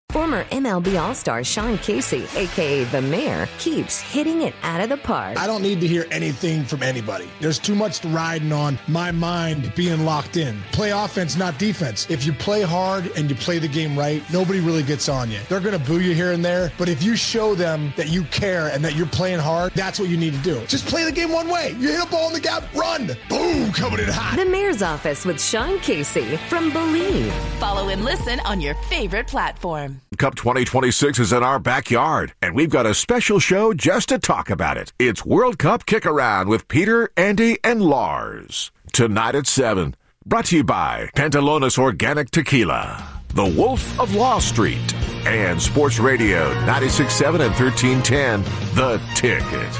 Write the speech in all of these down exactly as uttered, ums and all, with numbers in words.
Former M L B All-Star Sean Casey, a k a. The Mayor, keeps hitting it out of the park. I don't need to hear anything from anybody. There's too much riding on my mind being locked in. Play offense, not defense. If you play hard and you play the game right, nobody really gets on you. They're going to boo you here and there, but if you show them that you care and that you're playing hard, that's what you need to do. Just play the game one way. You hit a ball in the gap, run. Boom, coming in hot. The Mayor's Office with Sean Casey from Believe. Follow and listen on your favorite platform. Cup twenty twenty-six is in our backyard, and we've got a special show just to talk about it. It's World Cup Kick-Around with Peter, Andy, and Lars. Tonight at seven. Brought to you by Pantalones Organic Tequila, The Wolf of Wall Street, and Sports Radio ninety-six point seven and thirteen ten, The Ticket.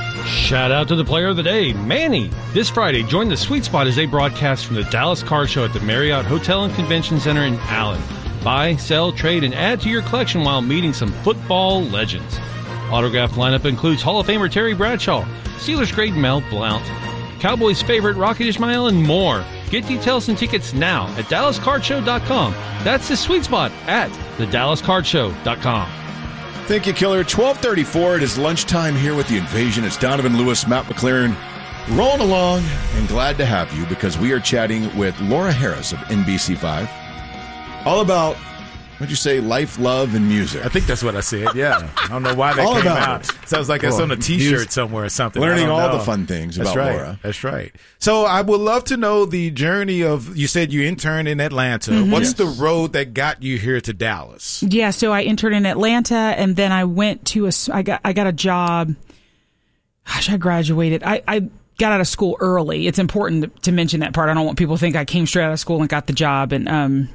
Shout out to the player of the day, Manny. This Friday, join the Sweet Spot as they broadcast from the Dallas Card Show at the Marriott Hotel and Convention Center in Allen. Buy, sell, trade, and add to your collection while meeting some football legends. Autographed lineup includes Hall of Famer Terry Bradshaw, Steelers great Mel Blount, Cowboys favorite Rocket Ismail, and more. Get details and tickets now at dallas card show dot com. That's the Sweet Spot at the dallas card show dot com. Thank you, Killer. twelve thirty-four. It is lunchtime here with The Invasion. It's Donovan Lewis, Matt McLaren, rolling along, and glad to have you because we are chatting with Laura Harris of N B C five. All about, what'd you say, life, love, and music. I think that's what I said, yeah. I don't know why that all came about out. it. Sounds like that's Well, on a T-shirt somewhere or something. Learning all know. the fun things that's about right. Laura. That's right. So I would love to know the journey of, you said you interned in Atlanta. Mm-hmm. What's Yes. the road that got you here to Dallas? Yeah, so I interned in Atlanta, and then I went to a, I got, I got a job. Gosh, I graduated. I, I got out of school early. It's important to mention that part. I don't want people to think I came straight out of school and got the job. And um,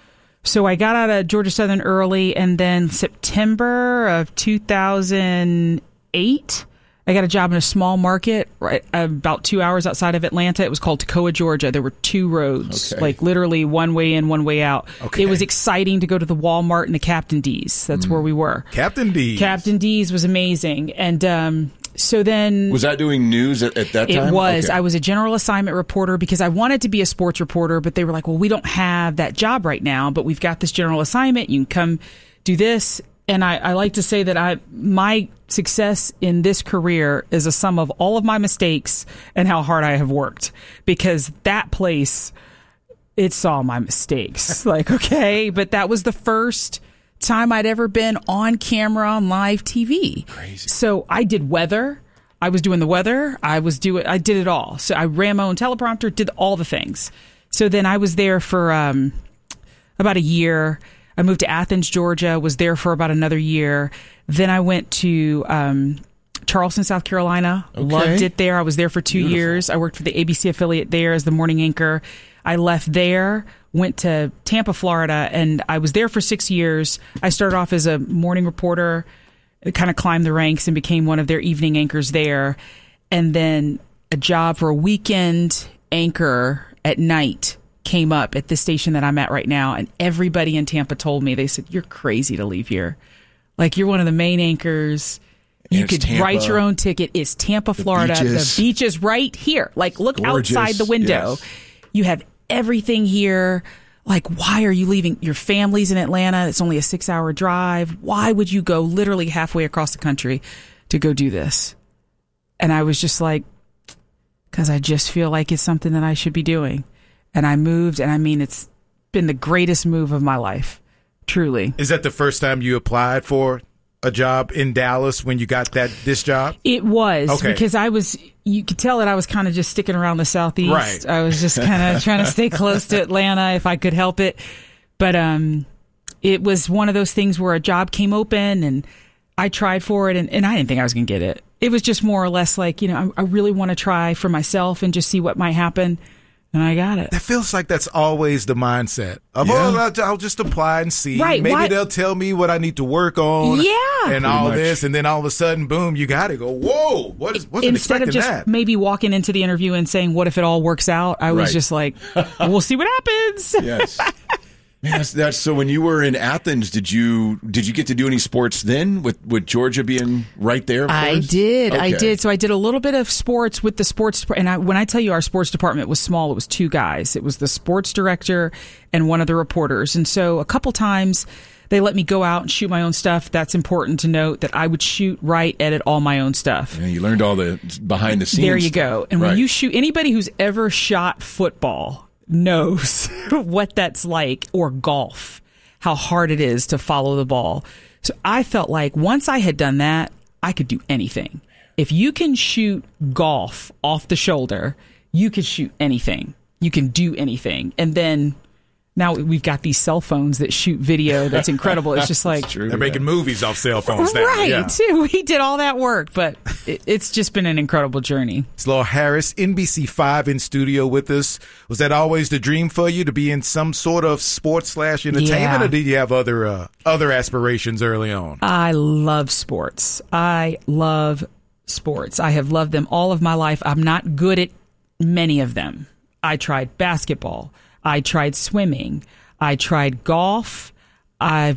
so I got out of Georgia Southern early, and then September of two thousand eight, I got a job in a small market right about two hours outside of Atlanta. It was called Toccoa, Georgia. There were two roads, Okay. like literally one way in, one way out. Okay. It was exciting to go to the Walmart and the Captain D's. That's where we were. Captain D's. Captain D's was amazing. And um, so then... Was that doing news at, at that time? It was. Okay. I was a general assignment reporter because I wanted to be a sports reporter, but they were like, well, we don't have that job right now, but we've got this general assignment. You can come do this. And I, I like to say that I my success in this career is a sum of all of my mistakes and how hard I have worked, because that place, it saw my mistakes. Like, okay, but that was the first time I'd ever been on camera on live T V. Crazy. So I did weather. I was doing the weather. I was doing. I did it all. So I ran my own teleprompter, did all the things. So then I was there for um, about a year. I moved to Athens, Georgia, was there for about another year. Then I went to um, Charleston, South Carolina. Okay. Loved it there. I was there for two Beautiful. years. I worked for the A B C affiliate there as the morning anchor. I left there, went to Tampa, Florida, and I was there for six years. I started off as a morning reporter, kind of climbed the ranks and became one of their evening anchors there. And then a job for a weekend anchor at night came up at the station that I'm at right now, and everybody in Tampa told me, they said, you're crazy to leave here. Like, you're one of the main anchors. You And it's could Tampa. write your own ticket. It's Tampa, Florida. beaches. The beach is right here. Like, look Gorgeous. outside the window. Yes. You have everything here. Like, why are you leaving? Your family's in Atlanta. It's only a six hour drive. Why would you go literally halfway across the country to go do this? And I was just like, because I just feel like it's something that I should be doing. And I moved, and I mean, it's been the greatest move of my life, truly. Is that the first time you applied for a job in Dallas when you got that this job? It was, Okay. because I was, you could tell that I was kind of just sticking around the Southeast. Right. I was just kind of trying to stay close to Atlanta if I could help it. But um, it was one of those things where a job came open, and I tried for it, and, and I didn't think I was going to get it. It was just more or less like, you know, I, I really want to try for myself and just see what might happen. And I got it. That feels like that's always the mindset of, Yeah. oh, I'll, I'll just apply and see. Right, Maybe why- they'll tell me what I need to work on. Yeah. And all much. this. And then all of a sudden, boom, you got to go, whoa, what is, wasn't Instead expecting of just that. maybe walking into the interview and saying, what if it all works out? I was Right. just like, we'll see what happens. Yes. Man, that's, that's so. When you were in Athens, did you did you get to do any sports then? With with Georgia being right there? Of I course? did, Okay. I did. So I did a little bit of sports with the sports, and I, when I tell you our sports department was small, it was two guys. It was the sports director and one of the reporters, and so a couple times they let me go out and shoot my own stuff. That's important to note that I would shoot, write, edit all my own stuff. Yeah, you learned all the behind the scenes. There you stuff. go. And Right. when you shoot, anybody who's ever shot football knows what that's like, or golf, how hard it is to follow the ball. So I felt like once I had done that, I could do anything. If you can shoot golf off the shoulder, you can shoot anything. You can do anything. And then now we've got these cell phones that shoot video that's incredible. It's just like, True, They're yeah. making movies off cell phones now. right, Yeah. we did all that work, but it, it's just been an incredible journey. It's Laura Harris, N B C five in studio with us. Was that always the dream for you, to be in some sort of sports slash entertainment, Yeah. or did you have other uh, other aspirations early on? I love sports. I love sports. I have loved them all of my life. I'm not good at many of them. I tried basketball. I tried swimming. I tried golf. I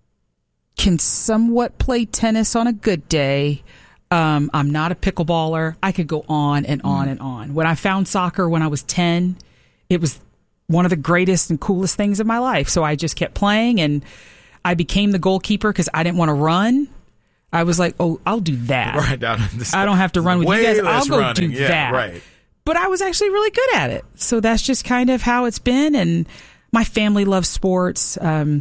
can somewhat play tennis on a good day. Um, I'm not a pickleballer. I could go on and on mm. and on. When I found soccer when I was ten, it was one of the greatest and coolest things of my life. So I just kept playing, and I became the goalkeeper because I didn't want to run. I was like, oh, I'll do that. Right. This, I don't have to run with you guys. I'll go running. do yeah, that. Right. But I was actually really good at it. So that's just kind of how it's been. And my family loves sports. Um,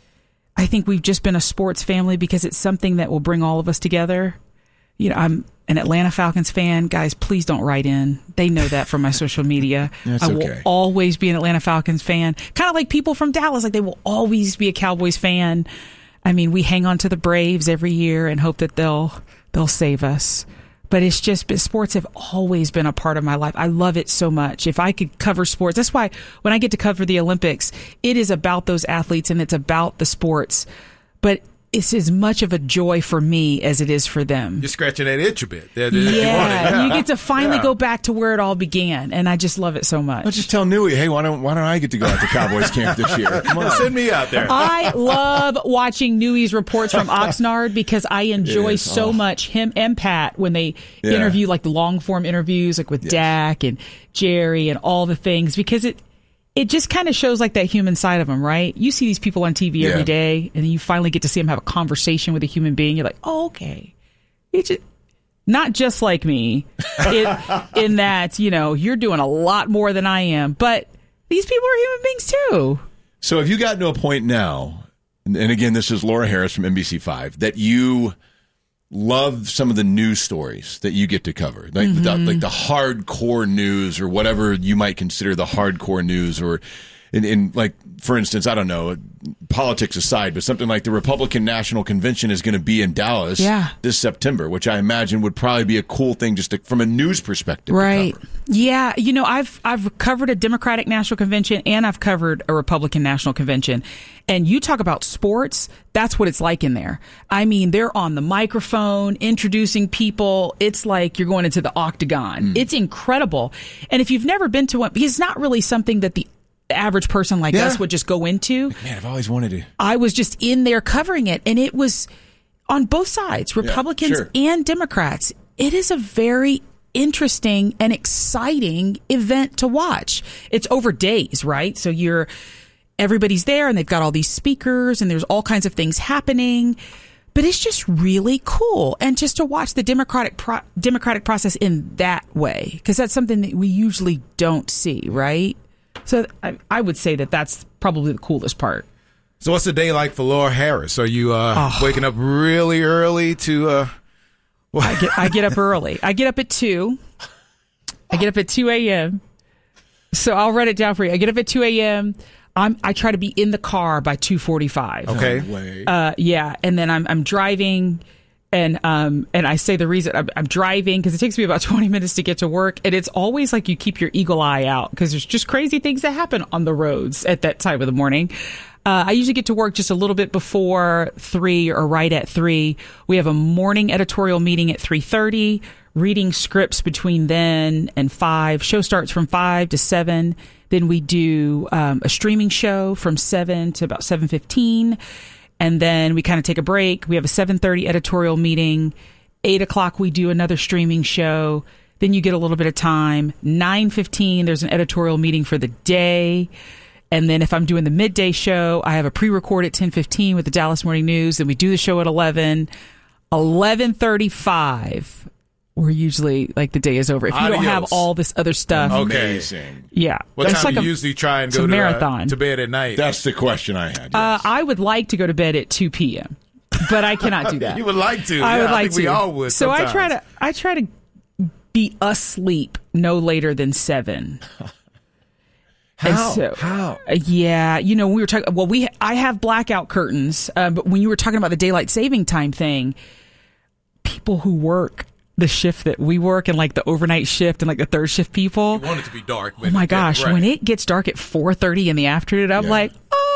I think we've just been a sports family because it's something that will bring all of us together. You know, I'm an Atlanta Falcons fan. Guys, please don't write in. They know that from my social media. That's I will okay. always be an Atlanta Falcons fan. Kind of like people from Dallas. Like, they will always be a Cowboys fan. I mean, we hang on to the Braves every year and hope that they'll they'll save us. But it's just, sports have always been a part of my life. I love it so much. If I could cover sports, that's why when I get to cover the Olympics, it is about those athletes and it's about the sports. But it's as much of a joy for me as it is for them. You're scratching that itch a bit. Yeah, Yeah, you, yeah. you get to finally Yeah. go back to where it all began, and I just love it so much. Let's just tell Newey, hey, why don't why don't I get to go out to Cowboys camp this year? Come on. Send me out there. I love watching Newey's reports from Oxnard because I enjoy Yes. so Oh. much him and Pat when they Yeah. interview, like the long form interviews, like with Yes. Dak and Jerry and all the things, because it it just kind of shows like that human side of them, right? You see these people on T V every Yeah. day, and then you finally get to see them have a conversation with a human being. You're like, oh, okay. It's just, not just like me in, in that, you know, you're doing a lot more than I am, but these people are human beings too. So have you gotten to a point now, and and again, this is Laura Harris from N B C five, that you love some of the news stories that you get to cover, like, Mm-hmm. the, like the hardcore news, or whatever you might consider the hardcore news, or in, in like, for instance, I don't know, politics aside, but something like the Republican National Convention is going to be in Dallas Yeah. this September, which I imagine would probably be a cool thing just to, from a news perspective. Right. To cover. Yeah. You know, I've I've covered a Democratic National Convention and I've covered a Republican National Convention. And you talk about sports, that's what it's like in there. I mean, they're on the microphone, introducing people. It's like you're going into the octagon. Mm. It's incredible. And if you've never been to one, because it's not really something that the average person like Yeah. us would just go into. Man, I've always wanted to. I was just in there covering it, and it was on both sides, Republicans sure. and Democrats. It is a very interesting and exciting event to watch. It's over days, right? So you're everybody's there, and they've got all these speakers, and there's all kinds of things happening. But it's just really cool, and just to watch the democratic pro- democratic process in that way, because that's something that we usually don't see, right? So I, I would say that that's probably the coolest part. So what's the day like for Laura Harris? Are you uh, Oh. waking up really early to... Uh, I get I get up early. I get up at two. I get up at two a.m. So I'll write it down for you. I get up at two a.m. I'm I try to be in the car by two forty-five. okay. No way. Uh, yeah, and then I'm I'm driving, and um and I say the reason I'm, I'm driving because it takes me about twenty minutes to get to work, and it's always like you keep your eagle eye out because there's just crazy things that happen on the roads at that time of the morning. Uh, I usually get to work just a little bit before three or right at three. We have a morning editorial meeting at three thirty, reading scripts between then and five. Show starts from five to seven. Then we do um, a streaming show from seven to about seven fifteen. And then we kind of take a break. We have a seven thirty editorial meeting. eight o'clock, we do another streaming show. Then you get a little bit of time. nine fifteen, there's an editorial meeting for the day. And then if I'm doing the midday show, I have a pre-record at ten fifteen with the Dallas Morning News. Then we do the show at eleven. eleven thirty-five, we're usually like the day is over. If you Adios. don't have all this other stuff. Amazing. Yeah. What That's time like do a, you usually try and it's go a to, marathon. Uh, to bed at night? That's the question I had. Yes. Uh, I would like to go to bed at two p.m., but I cannot do that. You would like to. I yeah, would like I think to. We all would. So sometimes. I try to I try to be asleep no later than seven. How? And so, How? uh, yeah, you know, we were talking. Well, we I have blackout curtains, uh, but when you were talking about the daylight saving time thing, people who work the shift that we work and like the overnight shift and like the third shift people, You want it to be dark. oh my gosh, right. when it gets dark at four thirty in the afternoon, I'm Yeah. like,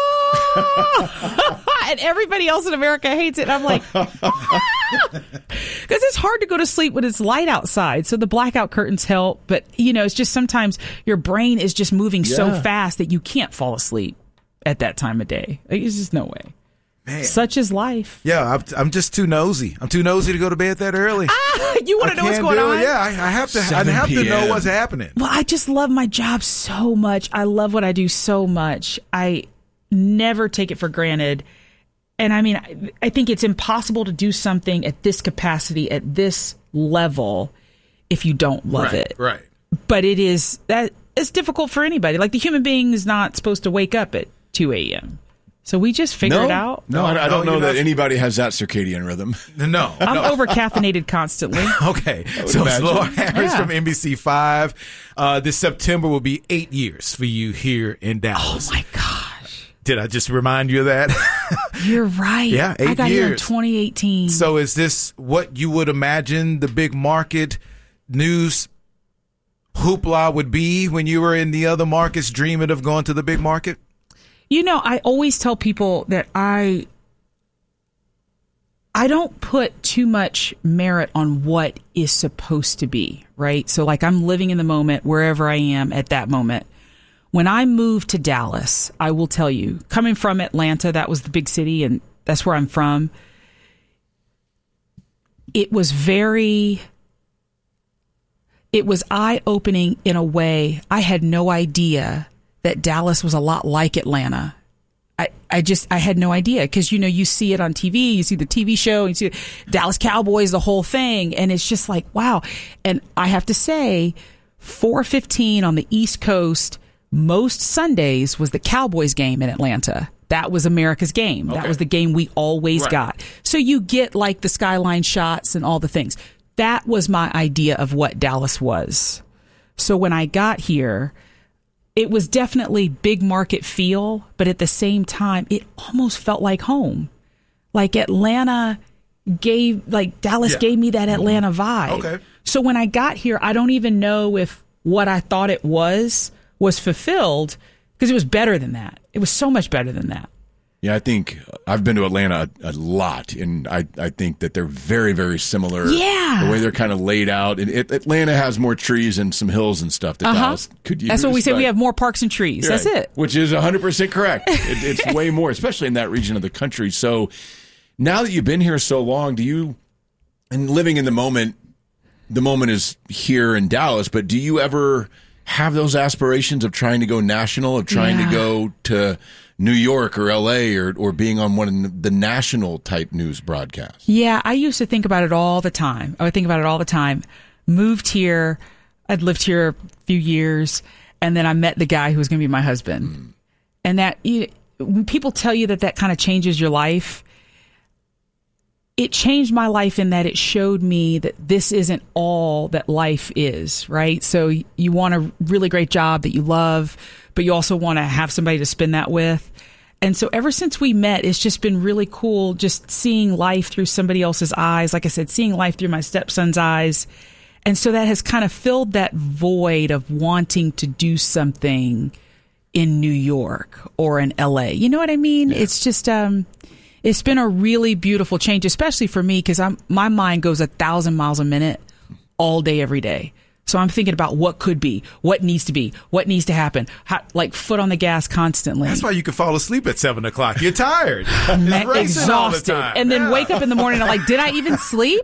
oh, and everybody else in America hates it. I'm like, because it's hard to go to sleep when it's light outside. So the blackout curtains help, but you know, it's just sometimes your brain is just moving so Yeah. fast that you can't fall asleep at that time of day. Like, it's just no way. Man. Such is life. Yeah, I'm, I'm just too nosy. I'm too nosy to go to bed that early. Ah, you want I to know what's can't going do it. on? Yeah, I, I have to. I seven have to know p.m. what's happening. Well, I just love my job so much. I love what I do so much. I never take it for granted. And I mean, I, I think it's impossible to do something at this capacity, at this level, if you don't love right, it. Right. But it is that it's difficult for anybody. Like the human being is not supposed to wake up at two a.m. So we just figure no, it out. No, I, I No, don't know you're that not- anybody has that circadian rhythm. No. I'm no. over caffeinated constantly. Okay, so imagine. Laura Harris Yeah. from N B C five. Uh, this September will be eight years for you here in Oh Dallas. my gosh. Did I just remind you of that? You're right. Yeah, I eight got here in years. twenty eighteen. So is this what you would imagine the big market news hoopla would be when you were in the other markets dreaming of going to the big market? You know, I always tell people that I I don't put too much merit on what is supposed to be, right? So like I'm living in the moment wherever I am at that moment. When I moved to Dallas, I will tell you, coming from Atlanta, that was the big city and that's where I'm from. It was very it was eye-opening in a way. I had no idea that Dallas was a lot like Atlanta. I, I just, I had no idea because, you know, you see it on T V, you see the T V show, you see Dallas Cowboys, the whole thing. And it's just like, wow. And I have to say, four fifteen on the East Coast, most Sundays was the Cowboys game in Atlanta. That was America's game. That Okay. was the game we always Right. got. So you get like the skyline shots and all the things. That was my idea of what Dallas was. So when I got here, it was definitely big market feel, but at the same time, it almost felt like home. Like Atlanta gave, like Dallas Yeah. gave me that Atlanta vibe. Okay. So when I got here, I don't even know if what I thought it was was fulfilled because it was better than that. It was so much better than that. Yeah, I think I've been to Atlanta a, a lot, and I, I think that they're very, very similar. Yeah. The way they're kind of laid out. And it, Atlanta has more trees and some hills and stuff that Uh-huh. Dallas could use. That's what we say. but- We have more parks and trees. That's Right. it. Which is one hundred percent correct. It, it's way more, especially in that region of the country. So now that you've been here so long, do you, and living in the moment, the moment is here in Dallas, but do you ever have those aspirations of trying to go national, of trying Yeah. to go to New York or L A or, or being on one of the national type news broadcasts? Yeah, I used to think about it all the time. I would think about it all the time. Moved here. I'd lived here a few years. And then I met the guy who was going to be my husband. Mm. And that, you, when people tell you that that kind of changes your life, it changed my life in that it showed me that this isn't all that life is, right? So you want a really great job that you love, but you also want to have somebody to spend that with. And so ever since we met, it's just been really cool just seeing life through somebody else's eyes. Like I said, seeing life through my stepson's eyes. And so that has kind of filled that void of wanting to do something in New York or in L A. You know what I mean? Yeah. It's just, um, it's been a really beautiful change, especially for me, because I'm my mind goes a thousand miles a minute all day, every day. So I'm thinking about what could be, what needs to be, what needs to happen, how, like foot on the gas constantly. That's why you can fall asleep at seven o'clock. You're tired, You're exhausted, and then yeah. wake up in the morning. I'm like, did I even sleep?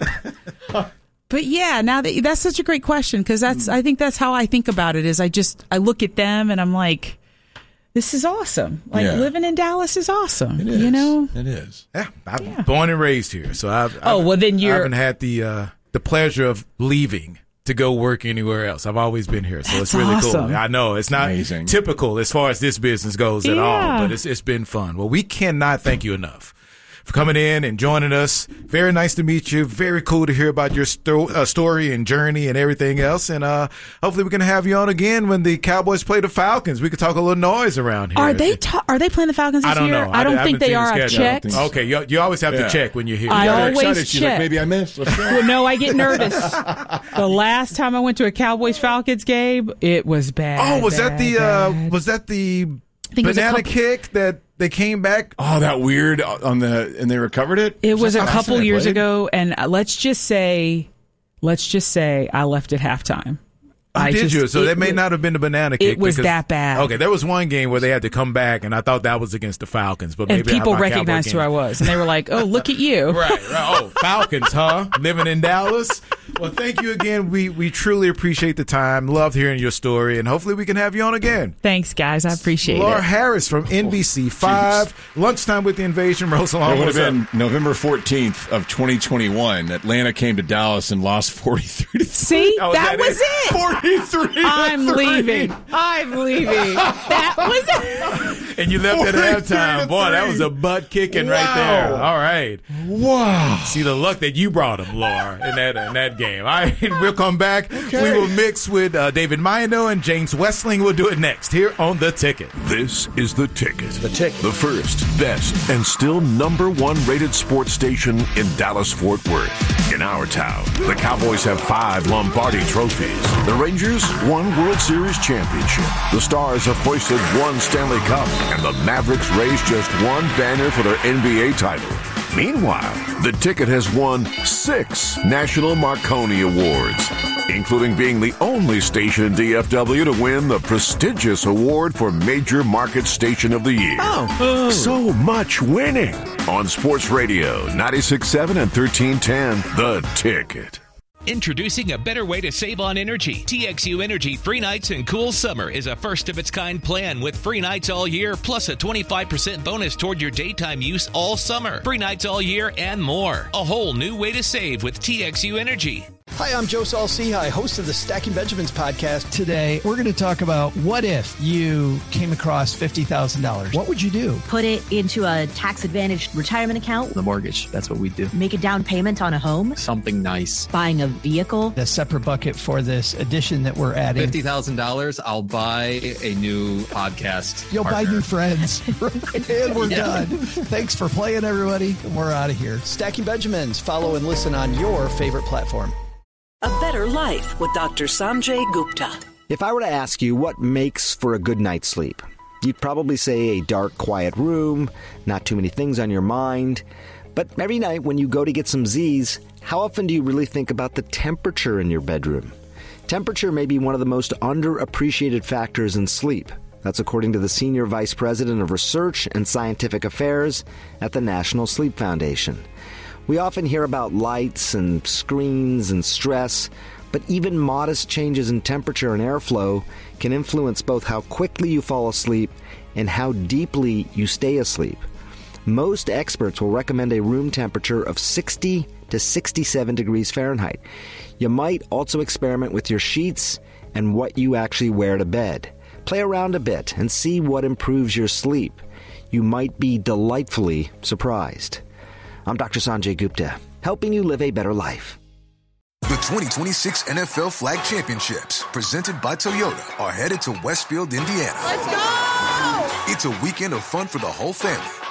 But yeah, now that that's such a great question, because that's I think that's how I think about it. Is I just I look at them and I'm like, this is awesome. Like yeah. living in Dallas is awesome. It is. You know, it is. Yeah, I'm yeah. born and raised here, so I've, oh I've, well then you're I haven't had the uh, the pleasure of leaving to go work anywhere else. I've always been here, so That's it's really awesome. cool. I know it's not Amazing. typical as far as this business goes at yeah. all, but it's it's been fun. Well, we cannot thank you enough for coming in and joining us. Very nice to meet you. Very cool to hear about your sto- uh, story and journey and everything else. And uh, hopefully we can have you on again when the Cowboys play the Falcons. We could talk a little noise around here. Are they ta- Are they playing the Falcons this I don't year? know. I don't I, think they are. the I've checked. So. Okay, you, you always have yeah. to check when you're here. I You're always excited. She's check. like, maybe I missed. Let's go. Well, no, I get nervous. The last time I went to a Cowboys Falcons game, it was bad. Oh, was bad, that the bad. uh, was that the think it was a banana couple- kick that they came back? Oh, that weird on the and they recovered it. It was a that couple last years time they played? ago, and let's just say, let's just say, I left at halftime. Oh, I did just, you? So it that may was- not have been the banana kick. It was because- that bad. Okay, there was one game where they had to come back, and I thought that was against the Falcons. But And maybe I people have my Cowboy recognized who game. I was, and they were like, "Oh, look at you!" Right, right. Oh, Falcons, huh? Living in Dallas. Well, thank you again. We we truly appreciate the time. Loved hearing your story, and hopefully we can have you on again. Thanks, guys. I appreciate Laura it. Harris from N B C five. Lunchtime with the Invasion. Rose It along would with have been November fourteenth of twenty twenty-one. Atlanta came to Dallas and lost forty-three to three. See, Oh, that, that was is it. forty-three to I'm three. leaving. I'm leaving. That was it. And you left at forty-three halftime. to Boy, that three. was a butt kicking right Wow. there. All right. Wow. See the luck that you brought him, Laura, in that in that game. All right, we'll come back. Okay. We will mix with uh, David Mayano and James Westling. We'll do it next here on The Ticket. This is The Ticket. The Ticket. The first, best, and still number one rated sports station in Dallas-Fort Worth. In our town, the Cowboys have five Lombardi trophies. The Rangers, one World Series championship. The Stars have hoisted one Stanley Cup. And the Mavericks raised just one banner for their N B A title. Meanwhile, The Ticket has won six National Marconi Awards, including being the only station in D F W to win the prestigious award for Major Market Station of the Year. Oh. So much winning. On Sports Radio, ninety-six point seven and thirteen ten, The Ticket. Introducing a better way to save on energy. T X U Energy Free Nights and Cool Summer is a first-of-its-kind plan with free nights all year, plus a twenty-five percent bonus toward your daytime use all summer. Free nights all year and more. A whole new way to save with T X U Energy. Hi, I'm Joe Saul-Sehy, host of the Stacking Benjamins podcast. Today, we're going to talk about what if you came across fifty thousand dollars. What would you do? Put it into a tax-advantaged retirement account. The mortgage, that's what we do. Make a down payment on a home. Something nice. Buying a vehicle. A separate bucket for this addition that we're adding. fifty thousand dollars, I'll buy a new podcast You'll partner. buy new friends. And we're Yeah. done. Thanks for playing, everybody. We're out of here. Stacking Benjamins. Follow and listen on your favorite platform. A Better Life with Doctor Sanjay Gupta. If I were to ask you what makes for a good night's sleep, you'd probably say a dark, quiet room, not too many things on your mind. But every night when you go to get some Z's, how often do you really think about the temperature in your bedroom? Temperature may be one of the most underappreciated factors in sleep. That's according to the Senior Vice President of Research and Scientific Affairs at the National Sleep Foundation. We often hear about lights and screens and stress, but even modest changes in temperature and airflow can influence both how quickly you fall asleep and how deeply you stay asleep. Most experts will recommend a room temperature of sixty to sixty-seven degrees Fahrenheit. You might also experiment with your sheets and what you actually wear to bed. Play around a bit and see what improves your sleep. You might be delightfully surprised. I'm Doctor Sanjay Gupta, helping you live a better life. The twenty twenty-six N F L Flag Championships, presented by Toyota, are headed to Westfield, Indiana. Let's go! It's a weekend of fun for the whole family.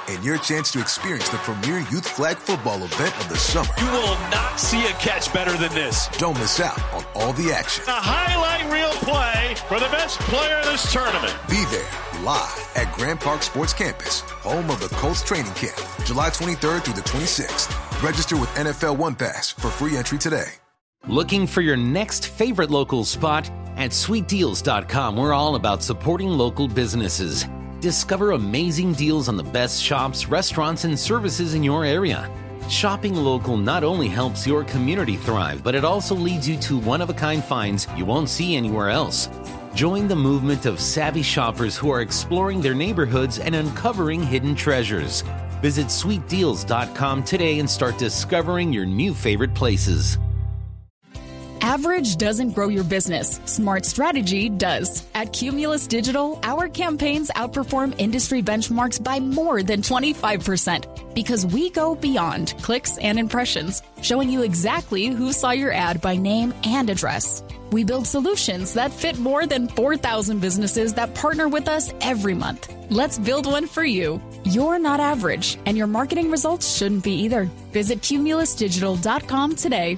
and your chance to experience the premier youth flag football event of the summer. You will not see a catch better than this. Don't miss out on all the action. A highlight reel play for the best player in this tournament. Be there live at Grand Park Sports Campus, home of the Colts training camp, July twenty-third through the twenty-sixth. Register with N F L One Pass for free entry today. Looking for your next favorite local spot? At sweet deals dot com, we're all about supporting local businesses. Discover amazing deals on the best shops, restaurants, and services in your area. Shopping local not only helps your community thrive, but it also leads you to one-of-a-kind finds you won't see anywhere else. Join the movement of savvy shoppers who are exploring their neighborhoods and uncovering hidden treasures. Visit sweet deals dot com today and start discovering your new favorite places. Average doesn't grow your business. Smart strategy does. At Cumulus Digital, our campaigns outperform industry benchmarks by more than twenty-five percent because we go beyond clicks and impressions, showing you exactly who saw your ad by name and address. We build solutions that fit more than four thousand businesses that partner with us every month. Let's build one for you. You're not average, and your marketing results shouldn't be either. Visit Cumulus Digital dot com today.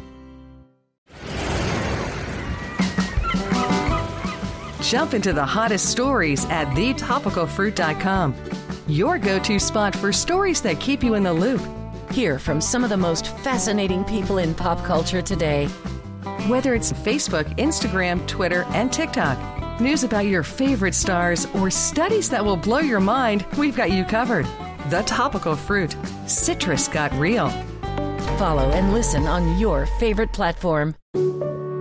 Jump into the hottest stories at the topical fruit dot com. Your go-to spot for stories that keep you in the loop. Hear from some of the most fascinating people in pop culture today. Whether it's Facebook, Instagram, Twitter, and TikTok, news about your favorite stars, or studies that will blow your mind, we've got you covered. The Topical Fruit. Citrus got real. Follow and listen on your favorite platform.